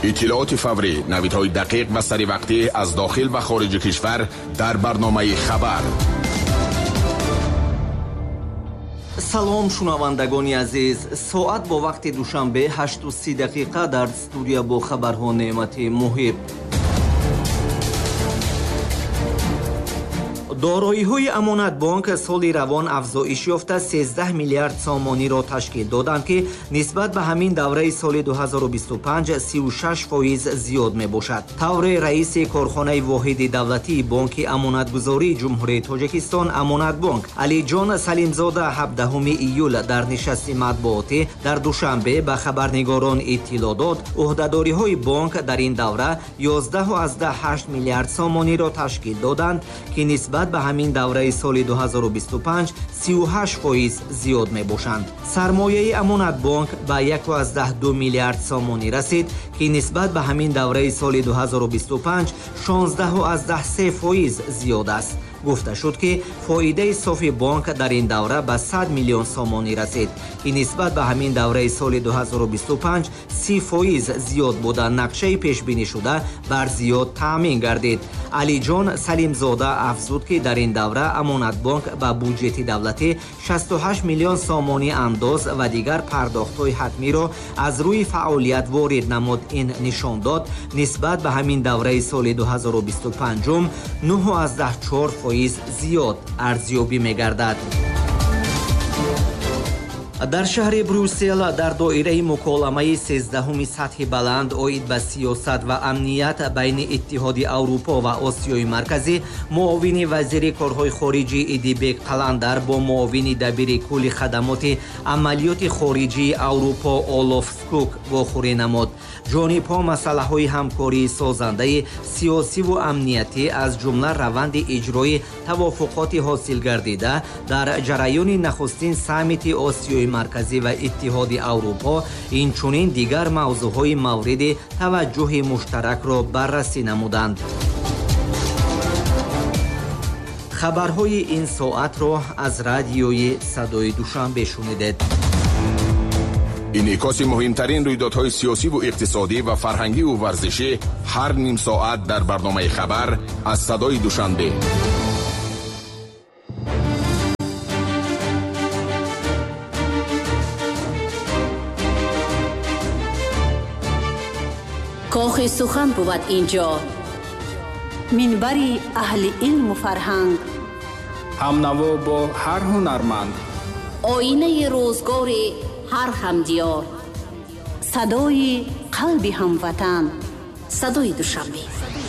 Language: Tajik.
اطلاعات فوری، نویدهای دقیق و سریع از داخل و خارج کشور در برنامه خبر. салом шунавандагони азиз, соат бо вақти душанбе 8:30 дар студия бо хабарҳо неъмати муҳиб. дороиҳои амонатбонк соли равон афзоиш ёфта 13 миллиард сомониро ташкил доданд ки нисбат ба ҳамин давраи соли 2025 36% зиёд мебошад. тавре раиси корхонаи воҳиди давлатии бонки амонатгузории ҷумҳурии Тоҷикистон Амонатбонк Алиҷон Салимзода 17 июл дар нишасти матбуотӣ дар душанбе ба хабарнигорон иттилоъ дод, ӯҳдадориҳои бонк дар ин давра 11.8 миллиард сомониро ташкил доданд ки нисбат ба ҳамин давраи соли 2025 38% зиёд мебошанд. сармояи Амонатбонк ба 1.2 миллиард сомонӣ расид ки нисбат ба ҳамин давраи соли 2025 16.3% зиёд аст. гуфта шуд ки фоидаи софи бонк дар ин давра ба 100 миллион сомонӣ расид ки нисбат ба ҳамин давраи соли 2025 30% зиёд буда нақшаи пешбинишуда бар зиёд таъмин гардид. Алиҷон Салимзода афзуд ки дар ин давра Амонатбонк ба буҷети давлатӣ 68 миллион сомонӣ андоз ва дигар пардохтҳои ҳатмиро аз рӯи фаъолият ворид намуд. ин нишон дод нисбат ба ҳамин давраи соли 2025 9.4% зиёд арзёбӣ мегардад. дар шаҳри Брюссел дар доираи муколамаи 13-уми сатҳи баланд оид ба сиёсат ва амният байни Иттиҳоди Аврупо ва Осиёи Марказӣ, муовини вазири корҳои хориҷӣ Идибек Қаландар бо муовини дабири кулли хадамоти амалиёти хориҷии Аврупо Олоф Скук вохӯрӣ намуд. ҷонибҳо масъалаҳои ҳамкории созандаи сиёсиву амниятӣ аз ҷумла раванди иҷрои тавофуқоти ҳосилгардида дар ҷараёни нахустин саммити Осиёи Марказӣ ва Иттиҳоди Аврупо инчунин дигар мавзӯъҳои мавриди таваҷҷӯҳи муштаракро баррасӣ намуданд. хабарҳои ин соатро аз радиои Садои Душанбе шунидед. инъикоси муҳимтарин рӯйдодҳои сиёсиву иқтисодӣ ва фарҳангиву варзишӣ ҳар ним соат дар барномаи хабар аз Садои Душанбе. кохи сухан буд инҷо, минбари аҳли илму фарҳанг, ҳамнаво бо ҳар ҳунарманд, оинаи рӯзгори ҳар ҳамдиёр, садои қалби ҳамватан. Садои Душанбе.